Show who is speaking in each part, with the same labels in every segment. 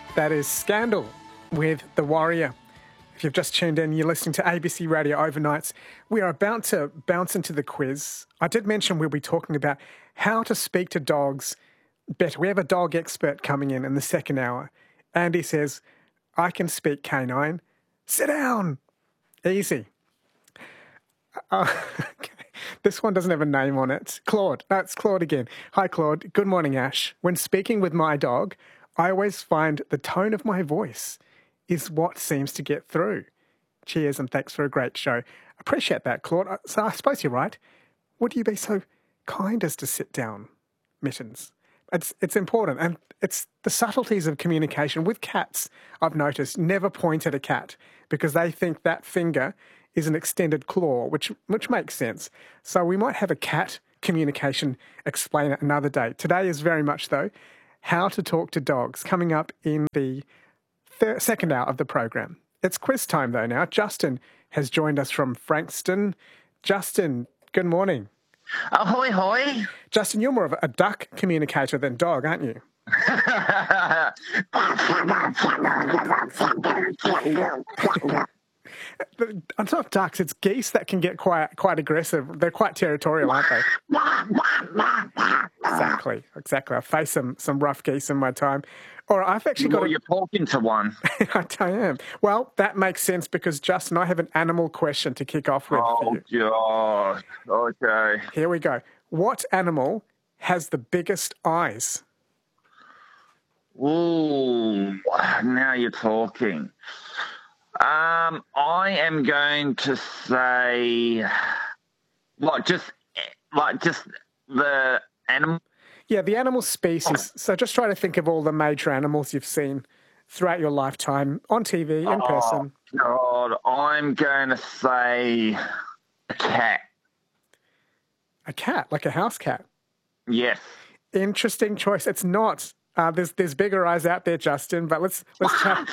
Speaker 1: That is Scandal with The Warrior. If you've just tuned in, you're listening to ABC Radio Overnights. We are about to bounce into the quiz. I did mention we'll be talking about how to speak to dogs better. We have a dog expert coming in the second hour. Andy says, I can speak canine. Sit down. Easy. Okay. This one doesn't have a name on it. Claude. That's Claude again. Hi, Claude. Good morning, Ash. When speaking with my dog, I always find the tone of my voice is what seems to get through. Cheers and thanks for a great show. Appreciate that, Claude. So I suppose you're right. Would you be so kind as to sit down, Mittens? It's important, and it's the subtleties of communication. With cats, I've noticed, never point at a cat because they think that finger is an extended claw, which makes sense. So we might have a cat communication explainer another day. Today is very much, though, how to talk to dogs, coming up in the second hour of the program. It's quiz time, though, now. Justin has joined us from Frankston. Justin, good morning.
Speaker 2: Ahoy, hoy.
Speaker 1: Justin, you're more of a duck communicator than dog, aren't you? It's not ducks, it's geese that can get quite aggressive. They're quite territorial, aren't they? Exactly. I've faced some rough geese in my time. Or I've actually got.
Speaker 2: You're talking to one.
Speaker 1: I am. Well, that makes sense because Justin, I have an animal question to kick off with.
Speaker 2: Oh, God. Okay.
Speaker 1: Here we go. What animal has the biggest eyes?
Speaker 2: Ooh, now you're talking. I am going to say, just the animal.
Speaker 1: Yeah, the animal species. So just try to think of all the major animals you've seen throughout your lifetime on TV, in person.
Speaker 2: God, I'm going to say a cat.
Speaker 1: A cat, like a house cat?
Speaker 2: Yes.
Speaker 1: Interesting choice. It's not. There's bigger eyes out there, Justin, but let's chat.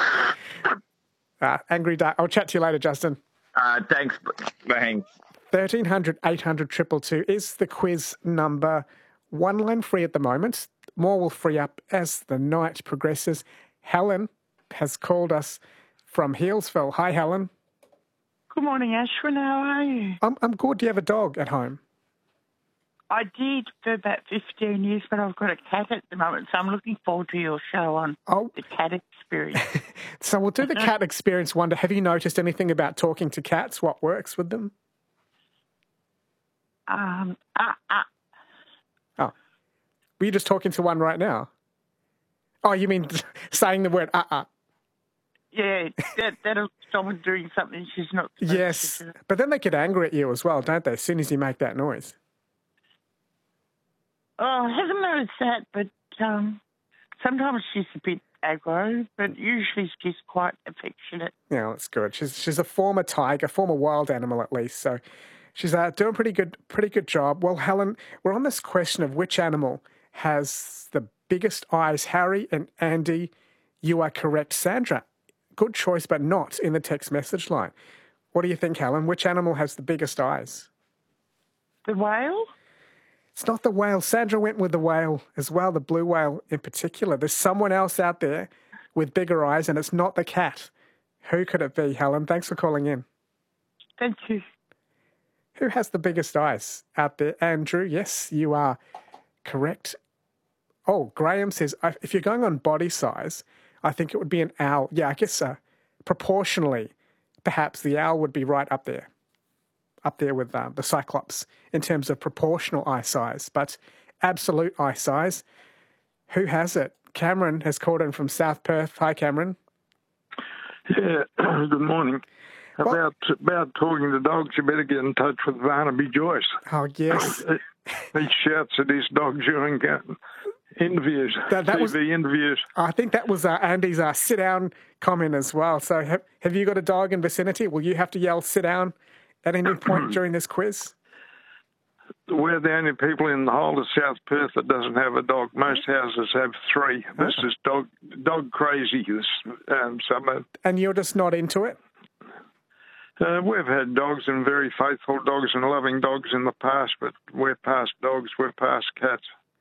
Speaker 1: Angry Duck. I'll chat to you later, Justin.
Speaker 2: Thanks.
Speaker 1: 1300 800 222 is the quiz number. One line free at the moment. More will free up as the night progresses. Helen has called us from Healesville. Hi, Helen.
Speaker 3: Good morning, Ashwin. How are you?
Speaker 1: I'm good. Do you have a dog at home?
Speaker 3: I did for about 15 years, but I've got a cat at the moment, so I'm looking forward to your show on the cat experience.
Speaker 1: So we'll do the cat experience wonder. Have you noticed anything about talking to cats? What works with them? Oh. Were you just talking to one right now? Oh, you mean saying the word
Speaker 3: Yeah, that'll stop her doing something she's not supposed
Speaker 1: Yes,
Speaker 3: to do.
Speaker 1: but then they get angry at you as well, don't they, as soon as you make that noise?
Speaker 3: Oh, I haven't noticed that, but sometimes she's a bit aggro, but usually she's quite affectionate.
Speaker 1: Yeah, that's good. She's a former tiger, former wild animal at least, so she's doing a pretty good job. Well, Helen, we're on this question of which animal has the biggest eyes. Harry and Andy, you are correct. Sandra, good choice, but not in the text message line. What do you think, Helen? Which animal has the biggest eyes?
Speaker 3: The whale?
Speaker 1: It's not the whale. Sandra went with the whale as well, the blue whale in particular. There's someone else out there with bigger eyes, and it's not the cat. Who could it be, Helen? Thanks for calling in.
Speaker 3: Thank you.
Speaker 1: Who has the biggest eyes out there? Andrew, yes, you are correct. Oh, Graham says, if you're going on body size, I think it would be an owl. Yeah, I guess proportionally, perhaps the owl would be right up there with the Cyclops in terms of proportional eye size. But absolute eye size, who has it? Cameron has called in from South Perth. Hi, Cameron.
Speaker 4: Yeah, good morning. About talking to dogs, you better get in touch with Barnaby Joyce.
Speaker 1: Oh, yes.
Speaker 4: He shouts at his dog during interviews, TV interviews.
Speaker 1: I think that was Andy's sit down comment as well. So have you got a dog in vicinity? Will you have to yell sit down at any point during this quiz?
Speaker 4: We're the only people in the whole of South Perth that doesn't have a dog. Most houses have 3. This is dog crazy, this suburb.
Speaker 1: And you're just not into it?
Speaker 4: We've had dogs and very faithful dogs and loving dogs in the past, but we're past dogs, we're past cats.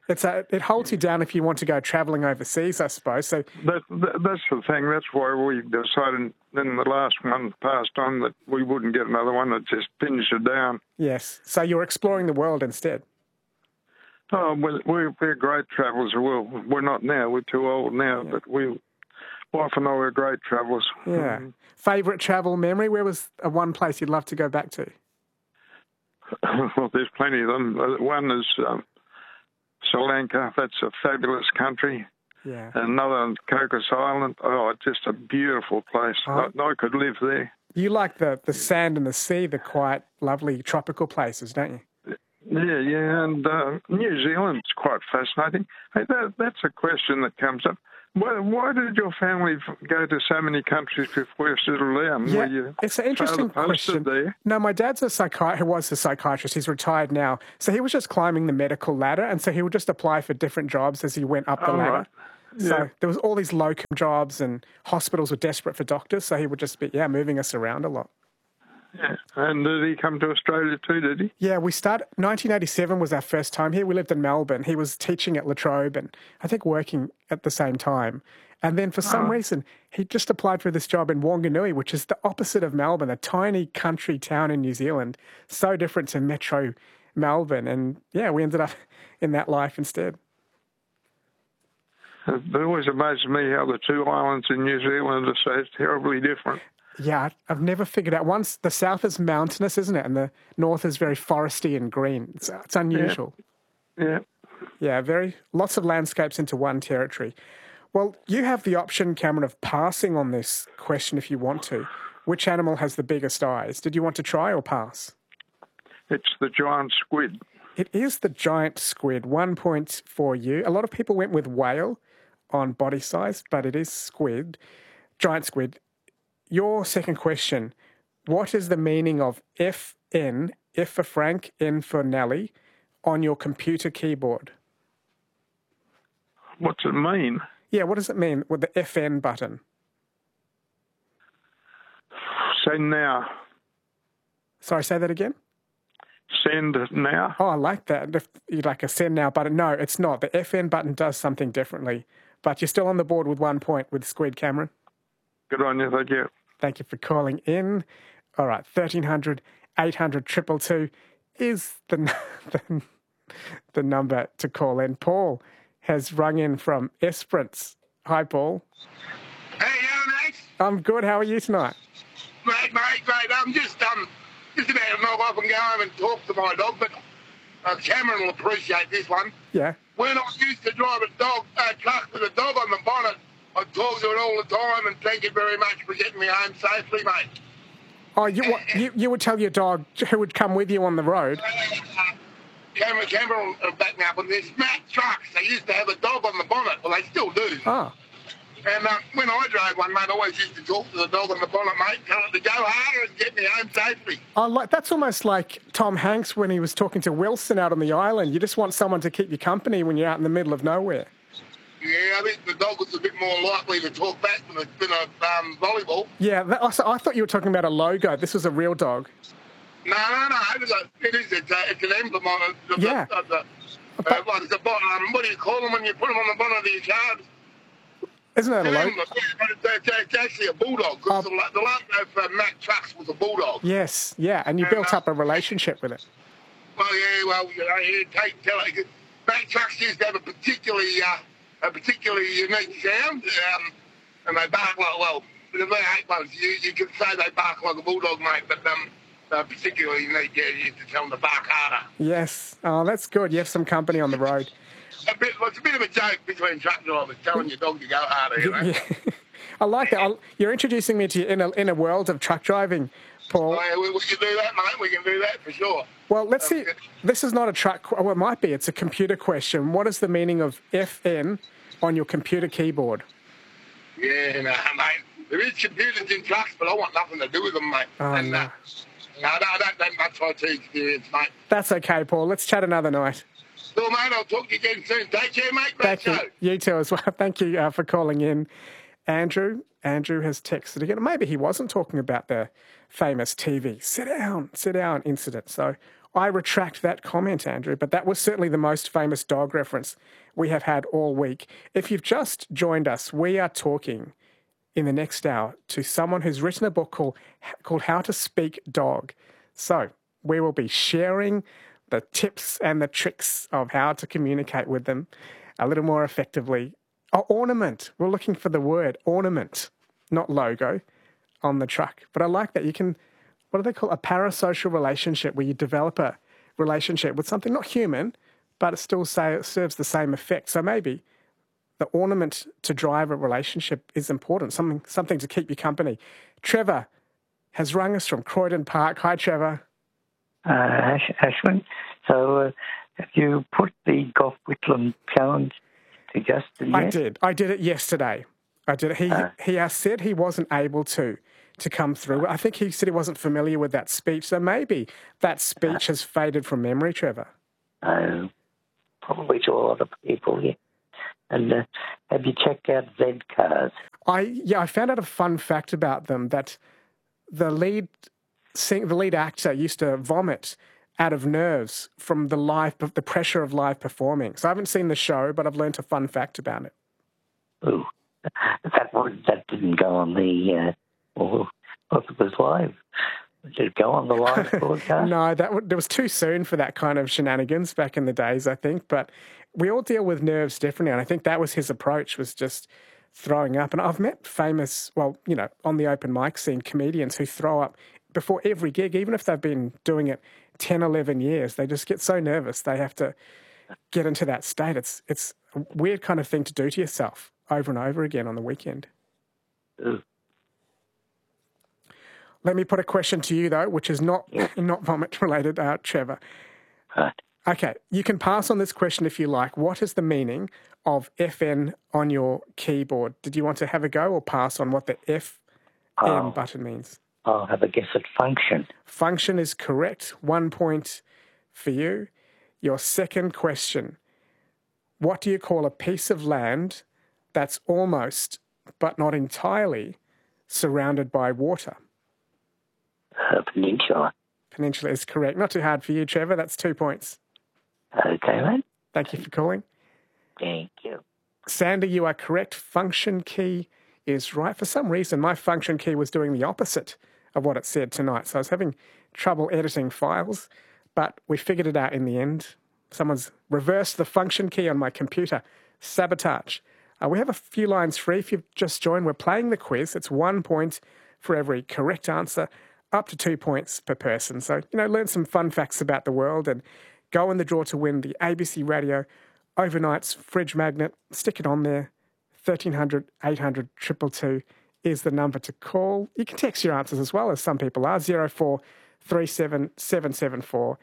Speaker 1: It holds you down if you want to go travelling overseas, I suppose. So
Speaker 4: that's the thing. That's why we decided in the last one passed on that we wouldn't get another one that just pins you down.
Speaker 1: Yes. So you're exploring the world instead.
Speaker 4: Oh, we're great travellers. Well, we're not now. We're too old now, but we often know we're great travellers.
Speaker 1: Yeah. Favourite travel memory? Where was one place you'd love to go back to?
Speaker 4: Well, there's plenty of them. One is Sri Lanka. That's a fabulous country.
Speaker 1: Yeah.
Speaker 4: Another, Cocos Island. Oh, just a beautiful place. I could live there.
Speaker 1: You like the sand and the sea, the quiet, lovely tropical places, don't you?
Speaker 4: Yeah, and New Zealand's quite fascinating. Hey, that's a question that comes up. Why did your family go to so many countries before you settled down?
Speaker 1: Yeah, it's an interesting question.
Speaker 4: There?
Speaker 1: No, my dad's who was a psychiatrist. He's retired now. So he was just climbing the medical ladder, and so he would just apply for different jobs as he went up the ladder. Right. Yeah. So there was all these locum jobs, and hospitals were desperate for doctors, so he would just be, moving us around a lot.
Speaker 4: Yeah, and did he come to Australia too, did he?
Speaker 1: Yeah, 1987 was our first time here. We lived in Melbourne. He was teaching at La Trobe and I think working at the same time. And then for some reason, he just applied for this job in Wanganui, which is the opposite of Melbourne, a tiny country town in New Zealand, so different to metro Melbourne. And we ended up in that life instead.
Speaker 4: It always amazes me how the two islands in New Zealand are so terribly different.
Speaker 1: Yeah, I've never figured out. Once the south is mountainous, isn't it? And the north is very foresty and green. It's unusual.
Speaker 4: Yeah.
Speaker 1: Yeah, lots of landscapes into one territory. Well, you have the option, Cameron, of passing on this question if you want to. Which animal has the biggest eyes? Did you want to try or pass?
Speaker 4: It's the giant squid.
Speaker 1: It is the giant squid. 1 point for you. A lot of people went with whale on body size, but it is squid, giant squid. Your second question, what is the meaning of FN, F for Frank, N for Nelly, on your computer keyboard?
Speaker 4: What's it mean?
Speaker 1: Yeah, what does it mean with the FN button?
Speaker 4: Send now.
Speaker 1: Sorry, say that again?
Speaker 4: Send now.
Speaker 1: Oh, I like that. If you like a send now button. No, it's not. The FN button does something differently. But you're still on the board with 1 point with Squid, Cameron.
Speaker 4: Good on you, thank you.
Speaker 1: Thank you for calling in. All right, 1300 800 222 is the number to call in. Paul has rung in from Esperance. Hi, Paul.
Speaker 5: Hey, mate.
Speaker 1: I'm good. How are you tonight?
Speaker 5: Great. I'm just about to knock off and go home and talk to my dog, but Cameron will appreciate this one.
Speaker 1: Yeah.
Speaker 5: When I used to drive a truck with a dog on the bonnet, I talk to it all the time, and thank you very much for getting me home safely, mate.
Speaker 1: Oh, you would tell your dog who would come with you on the road?
Speaker 5: Cameron will back me up on this. Mack trucks, they used to have a dog on the bonnet. Well, they still do.
Speaker 1: Oh.
Speaker 5: And when I drove one, mate, I always used to talk to the dog on the bonnet, mate, tell it to go harder and get me home safely.
Speaker 1: That's almost like Tom Hanks when he was talking to Wilson out on the island. You just want someone to keep you company when you're out in the middle of nowhere.
Speaker 5: Yeah, I think the dog was a bit more likely to talk back than a volleyball.
Speaker 1: Yeah, I thought you were talking about a logo. This was a real dog.
Speaker 5: No. It's an emblem on it.
Speaker 1: Yeah.
Speaker 5: What do you call them when you put them on the bonnet of your cars?
Speaker 1: Isn't that a logo?
Speaker 5: It's actually a bulldog. Because the logo for Mack Trucks was a bulldog.
Speaker 1: Yes, yeah, and you built up a relationship with it.
Speaker 5: Well, tell it. Mack Trucks used to have a particularly unique sound, and they bark like, they're eight ones. You can say they bark like a bulldog, mate, but particularly unique. Yeah, you used to tell them to bark harder.
Speaker 1: Yes. Oh, that's good. You have some company on the road.
Speaker 5: It's a bit of a joke between truck drivers, telling your dog to go harder, you know.
Speaker 1: Yeah. I like that. You're introducing me to in a world of truck driving, Paul.
Speaker 5: Oh, yeah, we can do that, mate. We can do that for sure.
Speaker 1: Well, let's see. This is not a truck. Well, it might be. It's a computer question. What is the meaning of FN on your computer keyboard?
Speaker 5: Yeah, mate. There is computers in trucks, but I want nothing to do with them, mate.
Speaker 1: Oh, no.
Speaker 5: No, I don't have much IT experience, mate.
Speaker 1: That's okay, Paul. Let's chat another night.
Speaker 5: Well, mate, I'll talk to you again soon. Take care, mate.
Speaker 1: Thank you. You too as well. Thank you for calling in. Andrew has texted again. Maybe he wasn't talking about the famous TV sit down incident. So I retract that comment, Andrew, but that was certainly the most famous dog reference we have had all week. If you've just joined us, we are talking in the next hour to someone who's written a book called How to Speak Dog. So we will be sharing the tips and the tricks of how to communicate with them a little more effectively. Oh, ornament. We're looking for the word ornament, not logo, on the truck. But I like that. You can, what do they call a parasocial relationship, where you develop a relationship with something not human, but it still serves the same effect. So maybe the ornament to drive a relationship is important, something to keep you company. Trevor has rung us from Croydon Park. Hi, Trevor.
Speaker 6: Ashwin, so have you put the Gough Whitlam challenge to Justin yet?
Speaker 1: I did it yesterday. I did it. He said he wasn't able to come through. I think he said he wasn't familiar with that speech, so maybe that speech has faded from memory, Trevor.
Speaker 6: Probably to a lot of people, yeah. And have you checked out Z Cars?
Speaker 1: I found out a fun fact about them, that the lead actor used to vomit out of nerves from the pressure of live performing. So I haven't seen the show, but I've learnt a fun fact about it.
Speaker 6: Ooh, that didn't go on the, it was live. Did it go on the live broadcast?
Speaker 1: No, it was too soon for that kind of shenanigans back in the days, I think. But we all deal with nerves differently, and I think that was his approach, was just throwing up. And I've met famous, on the open mic scene, comedians who throw up before every gig, even if they've been doing it 10, 11 years. They just get so nervous they have to get into that state. It's a weird kind of thing to do to yourself over and over again on the weekend.
Speaker 6: Ooh.
Speaker 1: Let me put a question to you, though, which is not vomit-related, Trevor.
Speaker 6: Right.
Speaker 1: Okay, you can pass on this question if you like. What is the meaning of FN on your keyboard? Did you want to have a go or pass on what the FM button means?
Speaker 6: I'll have a guess at function.
Speaker 1: Function is correct. 1 point for you. Your second question. What do you call a piece of land that's almost, but not entirely, surrounded by water?
Speaker 6: Peninsula.
Speaker 1: Peninsula is correct. Not too hard for you, Trevor. That's 2 points.
Speaker 6: Okay, mate.
Speaker 1: Thank you for calling.
Speaker 6: Thank you.
Speaker 1: Sander, you are correct. Function key is right. For some reason, my function key was doing the opposite of what it said tonight. So I was having trouble editing files, but we figured it out in the end. Someone's reversed the function key on my computer. Sabotage. We have a few lines free. If you've just joined, we're playing the quiz. It's 1 point for every correct answer, up to 2 points per person. So, learn some fun facts about the world and go in the draw to win the ABC Radio Overnight's fridge magnet. Stick it on there. 1300 800 222 is the number to call. You can text your answers as well, as some people are. 0437 774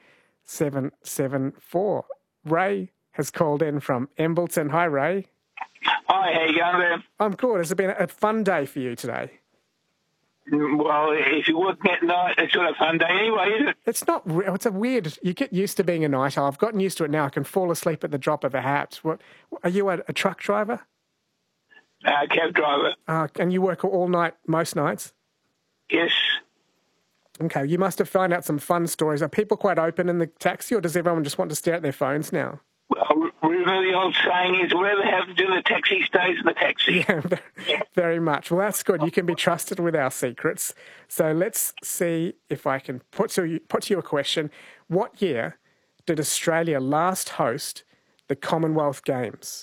Speaker 1: 774. Ray has called in from Embleton. Hi, Ray.
Speaker 7: Hi, how you going there?
Speaker 1: I'm good. Has it been a fun day for you today?
Speaker 7: Well, if you're working at night, it's not a fun day anyway, is it?
Speaker 1: It's not. It's a weird. You get used to being a night owl. I've gotten used to it now. I can fall asleep at the drop of a hat. What? Are you a truck driver?
Speaker 7: Cab driver.
Speaker 1: And you work all night, most nights?
Speaker 7: Yes.
Speaker 1: Okay, you must have found out some fun stories. Are people quite open in the taxi, or does everyone just want to stare at their phones now?
Speaker 7: Well, remember the old saying is, whatever happens in the taxi stays in the taxi.
Speaker 1: Yeah, very much. Well, that's good. You can be trusted with our secrets. So let's see if I can put to you a question. What year did Australia last host the Commonwealth Games?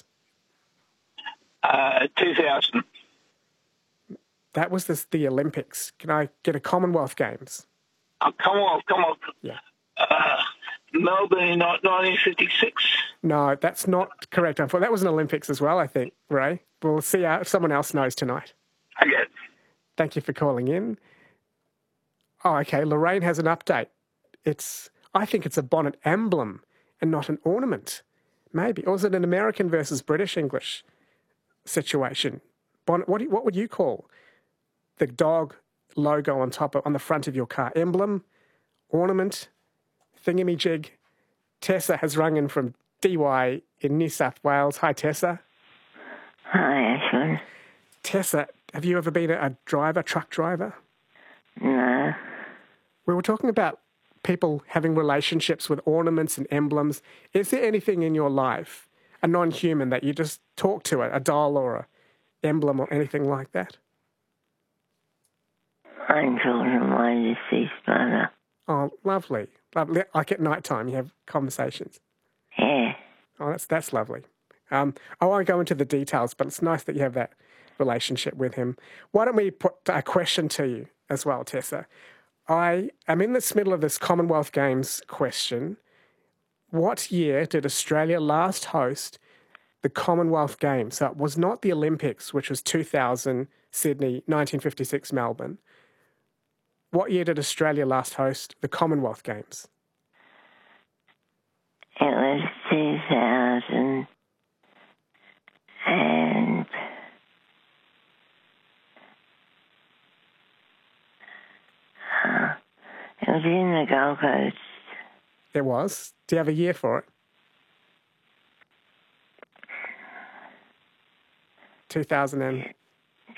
Speaker 7: 2000.
Speaker 1: That was the Olympics. Can I get a Commonwealth Games?
Speaker 7: Commonwealth.
Speaker 1: Yeah.
Speaker 7: Melbourne, 1956.
Speaker 1: No, that's not correct. That was an Olympics as well, I think, Ray. We'll see if someone else knows tonight.
Speaker 7: Okay.
Speaker 1: Thank you for calling in. Oh, okay. Lorraine has an update. I think it's a bonnet emblem and not an ornament. Maybe. Or is it an American versus British English situation? Bonnet. What would you call the dog logo on the front of your car? Emblem, ornament, thingamajig. Tessa has rung in from DY in New South Wales. Hi, Tessa.
Speaker 8: Hi, Ashwin.
Speaker 1: Tessa, have you ever been a truck driver?
Speaker 8: No.
Speaker 1: We were talking about people having relationships with ornaments and emblems. Is there anything in your life, a non-human, that you just talk to, a doll or a emblem or anything like that?
Speaker 8: I'm talking to my deceased mother.
Speaker 1: Oh, lovely. Lovely. Like at night time, you have conversations.
Speaker 8: Yeah.
Speaker 1: Oh, that's lovely. I won't go into the details, but it's nice that you have that relationship with him. Why don't we put a question to you as well, Tessa? I am in the middle of this Commonwealth Games question. What year did Australia last host the Commonwealth Games? So it was not the Olympics, which was 2000, Sydney, 1956, Melbourne. What year did Australia last host the Commonwealth Games?
Speaker 8: It was 2000 and it was in the Gold Coast.
Speaker 1: It was. Do you have a year for it? 2000 and...